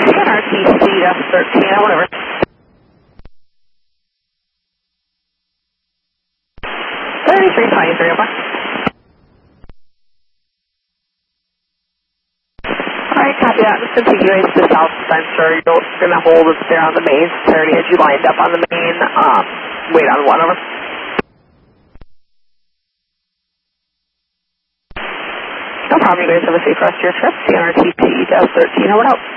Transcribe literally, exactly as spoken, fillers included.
R T C thirteen, whatever. thirty-three twenty-three, over. Alright, copy that. Just continuing to the south center. You're going to hold us there on the main thirty as you lined up on the main. Um, wait on one, over. No problem, you guys have a safe rest of your trip. C N R T P thirteen, over and out.